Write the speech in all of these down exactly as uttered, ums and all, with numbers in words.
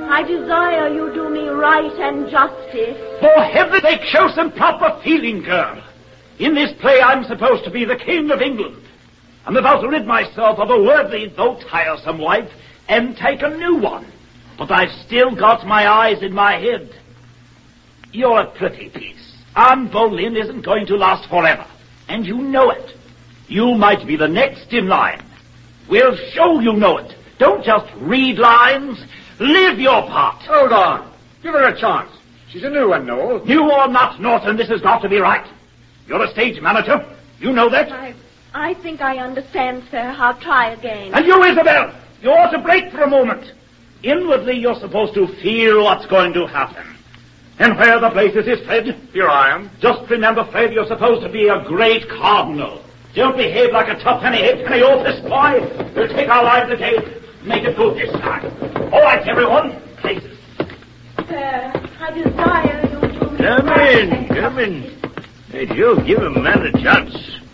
I desire you do me right and justice. For heaven's sake, show some proper feeling, girl. In this play, I'm supposed to be the King of England. I'm about to rid myself of a worldly, though tiresome wife, and take a new one. But I've still got my eyes in my head. You're a pretty piece. Anne Boleyn isn't going to last forever, and you know it. You might be the next in line. We'll show you know it. Don't just read lines. Live your part. Hold on. Give her a chance. She's a new one, Noel. New or not, Norton, this has got to be right. You're a stage manager. You know that. I, I think I understand, sir. I'll try again. And you, Isabel, you ought to break for a moment. Inwardly, you're supposed to feel what's going to happen. And where the places is, Fred? Here I am. Just remember, Fred, you're supposed to be a great cardinal. Don't behave like a tough penny halfpenny office boy. We'll take our lives again. Make it good this time. All right, everyone. Places. Sir, I desire you to... Come in, come in. Hey, Joe, give a man a chance.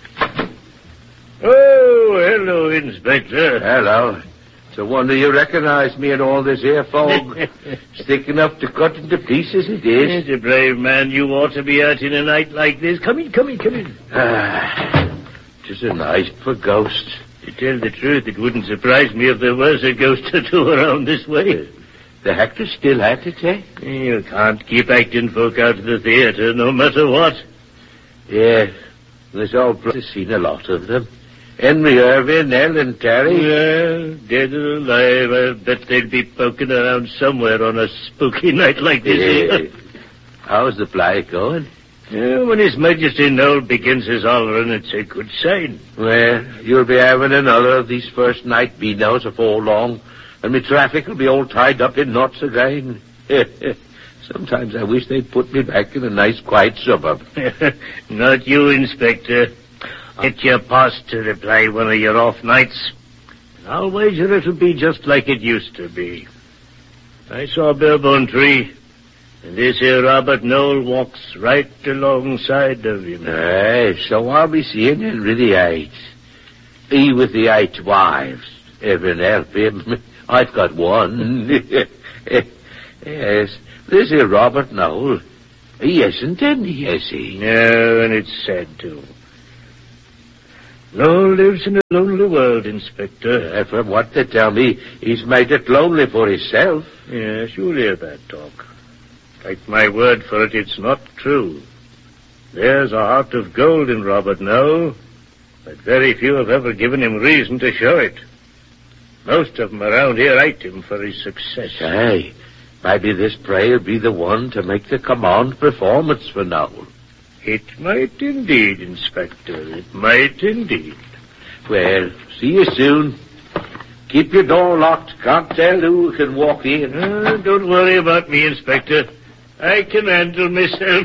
Oh, hello, Inspector. Hello. It's a wonder you recognize me in all this here fog. It's thick enough to cut into pieces, it is. It's a brave man. You ought to be out in a night like this. Come in, come in, come in. Ah, just a night for ghosts. To tell the truth, it wouldn't surprise me if there was a ghost or two around this way. The actor's still at it, eh? You can't keep acting folk out of the theatre, no matter what. Yeah, there's all I've seen a lot of them. Henry Irving, Ellen Terry. Yeah, dead or alive, I bet they'd be poking around somewhere on a spooky night like this. Yeah. How's the play going? Yeah, when His Majesty Noel begins his hollering, it's a good sign. Well, you'll be having another of these first night beanos afore long, and me traffic will be all tied up in knots again. Sometimes I wish they'd put me back in a nice quiet suburb. Not you, Inspector. Get your boss to reply one of your off nights. And I'll wager it'll be just like it used to be. I saw Barebone Tree, and this here Robert Noel walks right alongside of him. Aye, so I'll be seeing Henry the Eighth. He with the eight wives. Heaven help him. I've got one. Yes, this here Robert Noel. He hasn't any, has he? No, and it's sad, too. Noel lives in a lonely world, Inspector. Uh, from what they tell me, he's made it lonely for himself. Yes, you'll hear that talk. Take my word for it, it's not true. There's a heart of gold in Robert Noel, but very few have ever given him reason to show it. Most of them around here hate him for his success. Aye, maybe this play will be the one to make the command performance for Noel. It might indeed, Inspector. It might indeed. Well, see you soon. Keep your door locked. Can't tell who can walk in. Uh, don't worry about me, Inspector. I can handle myself.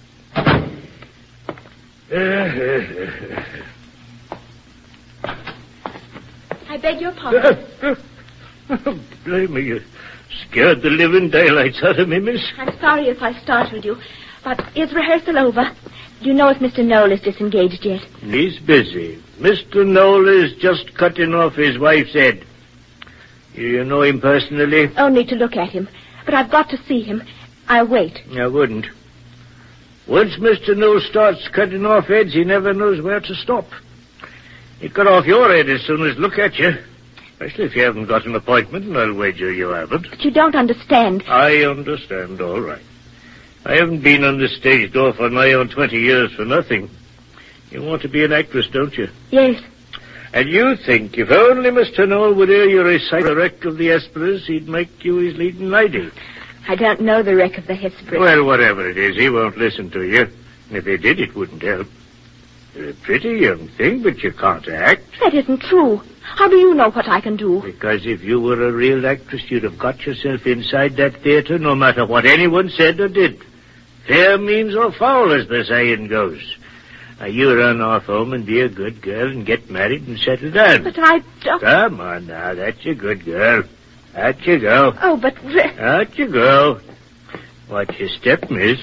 I beg your pardon. Blame me, you scared the living daylights out of me, miss. I'm sorry if I startled you, but is rehearsal over? Do you know if Mister Noel is disengaged yet? He's busy. Mister Noel is just cutting off his wife's head. You know him personally? Only to look at him. But I've got to see him. I'll wait. I wouldn't. Once Mister Noel starts cutting off heads, he never knows where to stop. He'd cut off your head as soon as look at you. Especially if you haven't got an appointment, and I'll wager you haven't. But you don't understand. I understand, all right. I haven't been on the stage door for nigh on twenty years for nothing. You want to be an actress, don't you? Yes. And you think if only Mister Noel would hear you recite the wreck of the Hesperus, he'd make you his leading lady. I don't know the wreck of the Hesperus. Well, whatever it is, he won't listen to you. And if he did, it wouldn't help. You're a pretty young thing, but you can't act. That isn't true. How do you know what I can do? Because if you were a real actress, you'd have got yourself inside that theatre no matter what anyone said or did. Fair means or foul, as the saying goes. Now, you run off home and be a good girl and get married and settle down. But I don't... Come on now, that's a good girl. Out you go. Oh, but... Out you go. Watch your step, miss.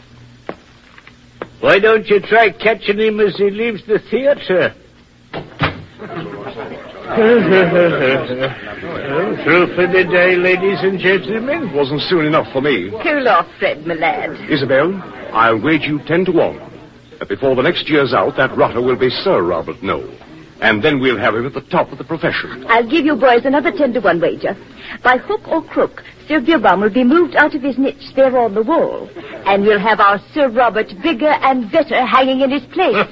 Why don't you try catching him as he leaves the theatre? Well, through for the day, ladies and gentlemen. Wasn't soon enough for me. Cool off, Fred, my lad. Isabel, I'll wager you ten to one that before the next year's out, that rotter will be Sir Robert Knoll. And then we'll have him at the top of the profession. I'll give you boys another ten to one wager. By hook or crook, Sir Beerbohm will be moved out of his niche there on the wall. And we'll have our Sir Robert bigger and better hanging in his place.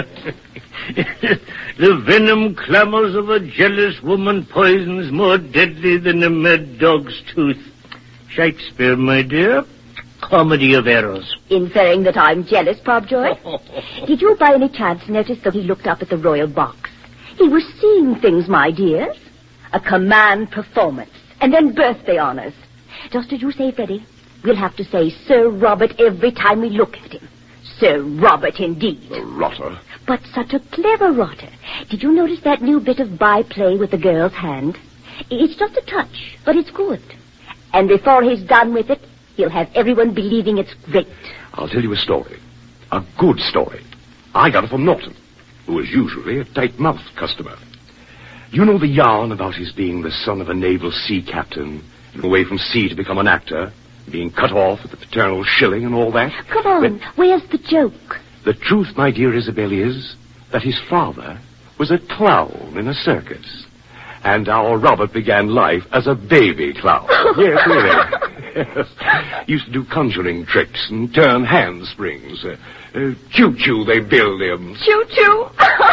The venom clamours of a jealous woman poisons more deadly than a mad dog's tooth. Shakespeare, my dear. Comedy of errors. Inferring that I'm jealous, Pobjoy? Did you by any chance notice that he looked up at the royal box? He was seeing things, my dears. A command performance, and then birthday honors. Just as you say, Freddie, we'll have to say Sir Robert every time we look at him. Sir Robert, indeed. The rotter. But such a clever rotter. Did you notice that new bit of byplay with the girl's hand? It's just a touch, but it's good. And before he's done with it, he'll have everyone believing it's great. I'll tell you a story. A good story. I got it from Norton, who is usually a tight-mouthed customer. You know the yarn about his being the son of a naval sea captain, and away from sea to become an actor, being cut off at the paternal shilling and all that? Come on, But where's the joke? the truth, my dear Isabel, is that his father was a clown in a circus. And our Robert began life as a baby clown. Yes, really. Yes. Used to do conjuring tricks and turn handsprings. Uh, uh, choo-choo, they build him. Choo-choo.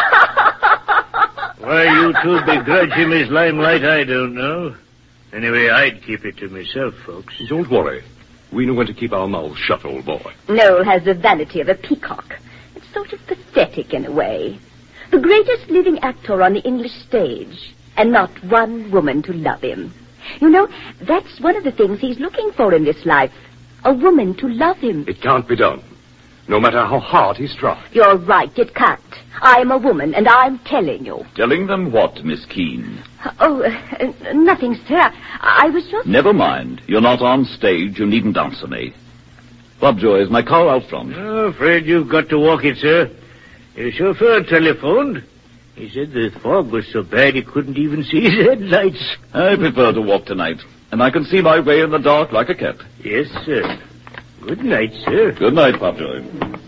Why you two begrudge him his limelight, I don't know. Anyway, I'd keep it to myself, folks. Don't worry. We know when to keep our mouths shut, old boy. Noel has the vanity of a peacock. It's sort of pathetic in a way. The greatest living actor on the English stage, and not one woman to love him. You know, that's one of the things he's looking for in this life. A woman to love him. It can't be done, no matter how hard he's tried. You're right, it can't. I'm a woman, and I'm telling you. Telling them what, Miss Keene? Oh, uh, nothing, sir. I was just... Never mind. You're not on stage. You needn't answer me. Pobjoy, is my car out front? Oh, afraid you've got to walk it, sir. Your chauffeur telephoned. He said the fog was so bad he couldn't even see his headlights. I prefer to walk tonight, and I can see my way in the dark like a cat. Yes, sir. Good night, sir. Good night, Pobjoy.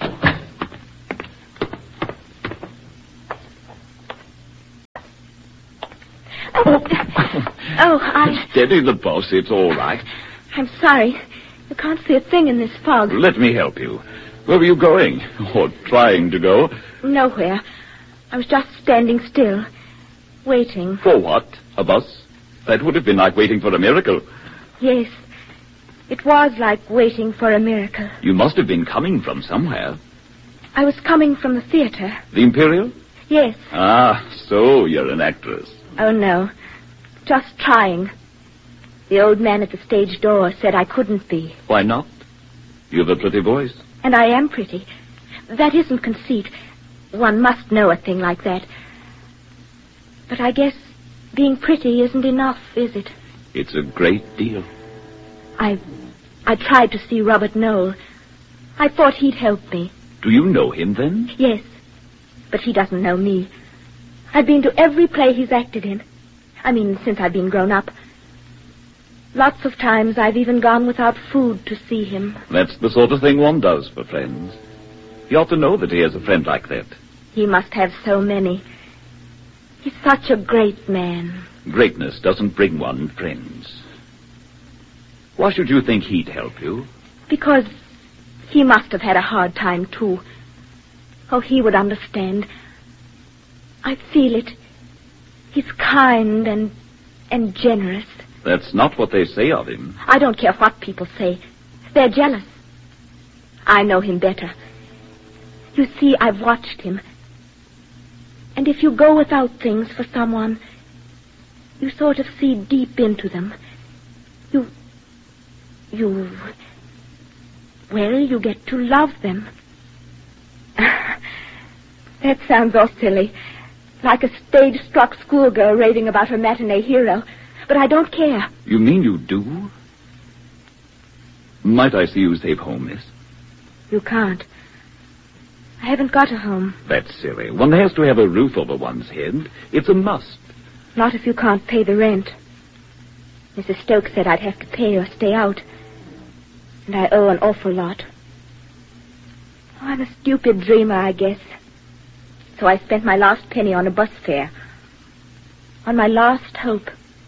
Oh, oh, I... Steady the boss, it's all right. I'm sorry. You can't see a thing in this fog. Let me help you. Where were you going? Or trying to go? Nowhere. I was just standing still, waiting. For what? A bus? That would have been like waiting for a miracle. Yes, it was like waiting for a miracle. You must have been coming from somewhere. I was coming from the theater. The Imperial? Yes. Ah, so you're an actress. Oh, no. Just trying. The old man at the stage door said I couldn't be. Why not? You've a pretty voice. And I am pretty. That isn't conceit. One must know a thing like that. But I guess being pretty isn't enough, is it? It's a great deal. I... I tried to see Robert Knoll. I thought he'd help me. Do you know him, then? Yes. But he doesn't know me. I've been to every play he's acted in. I mean, since I've been grown up. Lots of times I've even gone without food to see him. That's the sort of thing one does for friends. You ought to know that he has a friend like that. He must have so many. He's such a great man. Greatness doesn't bring one friends. Why should you think he'd help you? Because he must have had a hard time, too. Oh, he would understand. I feel it. He's kind and and generous. That's not what they say of him. I don't care what people say. They're jealous. I know him better. You see, I've watched him. And if you go without things for someone, you sort of see deep into them. You... You... Well, you get to love them. That sounds all silly. Like a stage-struck schoolgirl raving about her matinee hero. But I don't care. You mean you do? Might I see you safe home, miss? You can't. I haven't got a home. That's silly. One has to have a roof over one's head. It's a must. Not if you can't pay the rent. Missus Stokes said I'd have to pay or stay out. And I owe an awful lot. Oh, I'm a stupid dreamer, I guess. So I spent my last penny on a bus fare. On my last hope.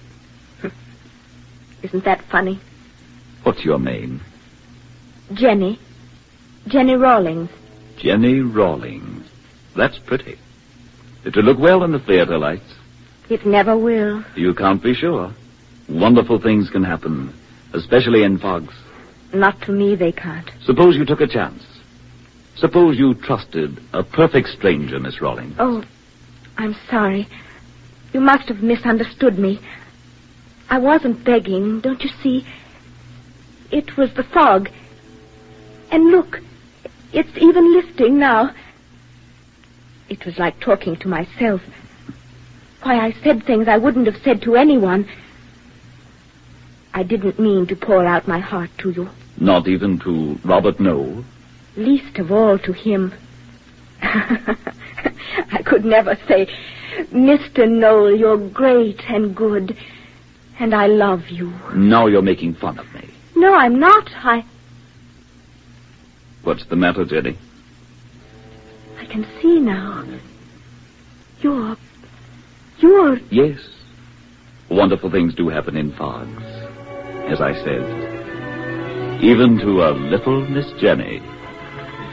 Isn't that funny? What's your name? Jenny. Jenny Rawlings. Jenny Rawlings. That's pretty. It will look well in the theater lights. It never will. You can't be sure. Wonderful things can happen, especially in fogs. Not to me, they can't. Suppose you took a chance. Suppose you trusted a perfect stranger, Miss Rawlings. Oh, I'm sorry. You must have misunderstood me. I wasn't begging, don't you see? It was the fog. And look, it's even lifting now. It was like talking to myself. Why, I said things I wouldn't have said to anyone. I didn't mean to pour out my heart to you. Not even to Robert Knoll? Least of all to him. I could never say, Mister Knoll, you're great and good, and I love you. Now you're making fun of me. No, I'm not. I... What's the matter, Jenny? I can see now. You're... You're... Yes. Wonderful things do happen in fogs. As I said, even to a little Miss Jenny.